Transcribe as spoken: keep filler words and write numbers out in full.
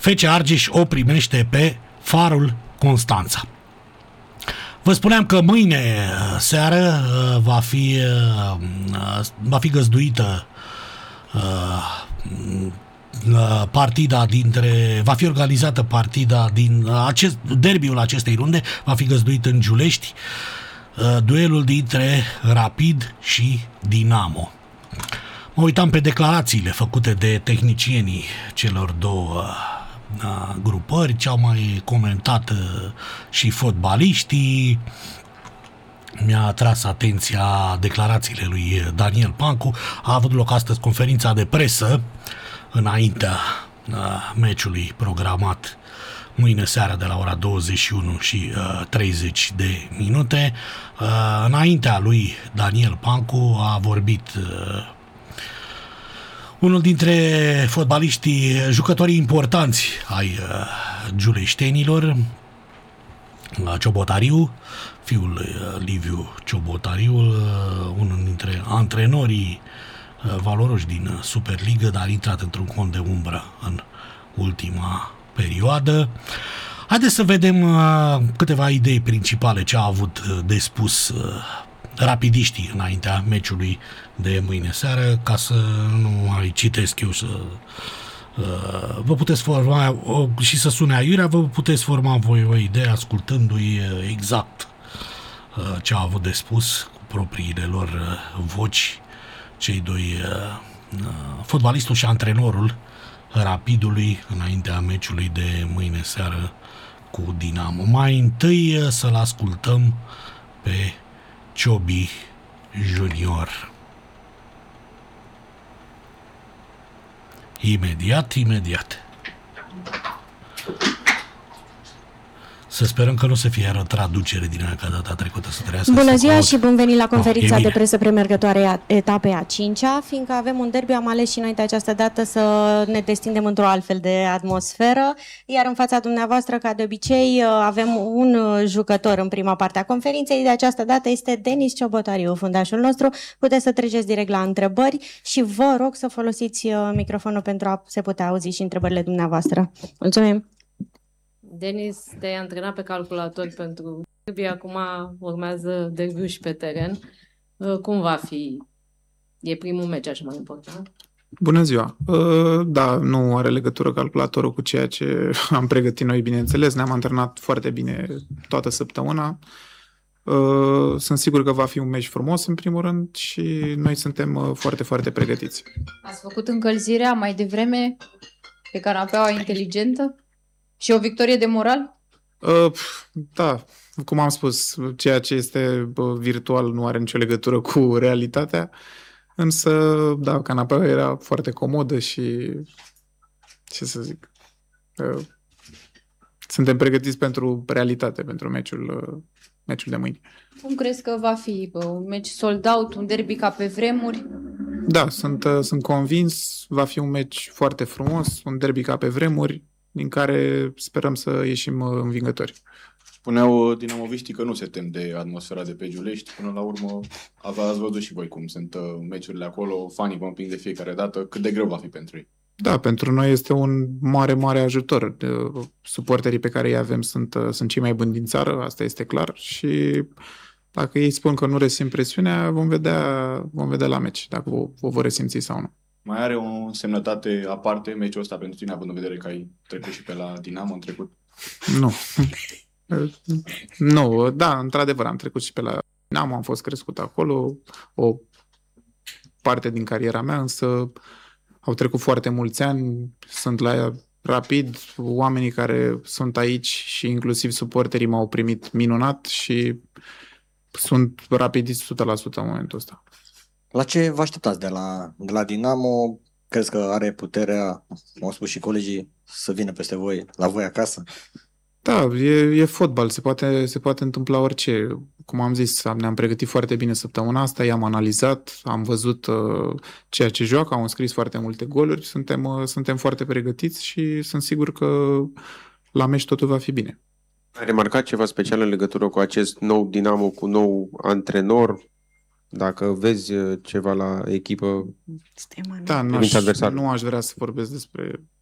F C Argeș o primește pe Farul Constanța. Vă spuneam că mâine seară va fi, va fi găzduită partida dintre, va fi organizată partida din acest, derbiul acestei runde, va fi găzduit în Giulești, duelul dintre Rapid și Dinamo. Mă uitam pe declarațiile făcute de tehnicienii celor două grupări, ce au mai comentat și fotbaliștii. Mi-a atras atenția declarațiile lui Daniel Pancu. A avut loc astăzi conferința de presă înaintea meciului programat mâine seară de la ora douăzeci și unu și treizeci de minute. Înaintea lui Daniel Pancu a vorbit unul dintre fotbaliștii, jucătorii importanți ai uh, giuleștenilor, Ciobotariu, fiul uh, Liviu Ciobotariu, uh, unul dintre antrenorii uh, valoroși din Superligă, dar a intrat într-un cont de umbră în ultima perioadă. Haideți să vedem uh, câteva idei principale ce a avut de spus uh, rapidiștii înaintea meciului de mâine seară, ca să nu mai citesc eu, să uh, vă puteți forma uh, și să sune aiurea, vă puteți forma voi o idee ascultându-i uh, exact uh, ce au avut de spus cu propriile lor uh, voci cei doi, uh, uh, fotbalistul și antrenorul Rapidului înaintea meciului de mâine seară cu Dinamo. Mai întâi uh, să-l ascultăm pe Ciobi Junior. Imediat, imediat. Să sperăm că nu se fie iară traducere din aia ca data trecută să trăiască. Bună ziua și bun venit la conferința oh, de presă premergătoare etapei a cincea. Fiindcă avem un derby, am ales și noi de această dată să ne destindem într-o altfel de atmosferă. Iar în fața dumneavoastră, ca de obicei, avem un jucător în prima parte a conferinței. De această dată este Denis Ciobotariu, fundașul nostru. Puteți să treceți direct la întrebări și vă rog să folosiți microfonul pentru a se putea auzi și întrebările dumneavoastră. Mulțumim! Denis, te-ai antrenat pe calculator pentru derby, acum urmează derbiul și pe teren. Cum va fi? E primul meci, așa mai important. Bună ziua! Da, nu are legătură calculatorul cu ceea ce am pregătit noi, bineînțeles. Ne-am antrenat foarte bine toată săptămâna. Sunt sigur că va fi un meci frumos, în primul rând, și noi suntem foarte, foarte pregătiți. Ați făcut încălzirea mai devreme pe canapeaua inteligentă? Și o victorie de moral? Uh, da, cum am spus, ceea ce este virtual nu are nicio legătură cu realitatea, însă, da, canapeaua era foarte comodă și, ce să zic, uh, suntem pregătiți pentru realitate, pentru meciul, uh, meciul de mâine. Cum crezi că va fi? Un meci sold out, un derby ca pe vremuri? Da, sunt, uh, sunt convins, va fi un meci foarte frumos, un derby ca pe vremuri, din care sperăm să ieșim învingători. Spuneau dinamoviștii că nu se tem de atmosfera de pe Giulești. Până la urmă, ați văzut și voi cum sunt meciurile acolo, fanii vă împing de fiecare dată, cât de greu va fi pentru ei. Da, pentru noi este un mare, mare ajutor. Suporterii pe care îi avem sunt, sunt cei mai buni din țară, asta este clar, și dacă ei spun că nu resimt presiunea, vom vedea, vom vedea la meci, dacă o, o vor resimți sau nu. Mai are o semnătate aparte meciul ăsta pentru tine, având în vedere că ai trecut și pe la Dinamo în trecut? Nu. Nu, da, într-adevăr, am trecut și pe la Dinamo, am fost crescut acolo, o parte din cariera mea, însă au trecut foarte mulți ani, sunt la Rapid, oamenii care sunt aici și inclusiv suporterii m-au primit minunat și sunt rapidist o sută la sută în momentul ăsta. La ce vă așteptați de la, de la Dinamo? Crezi că are puterea, m-au spus și colegii, să vină peste voi, la voi acasă? Da, e, e fotbal, se poate, se poate întâmpla orice. Cum am zis, ne-am pregătit foarte bine săptămâna asta, i-am analizat, am văzut uh, ceea ce joacă, au înscris foarte multe goluri, suntem, uh, suntem foarte pregătiți și sunt sigur că la meci totul va fi bine. Ai remarcat ceva special în legătură cu acest nou Dinamo, cu nou antrenor? Dacă vezi ceva la echipă, da, nu aș, nu aș vrea să vorbesc despre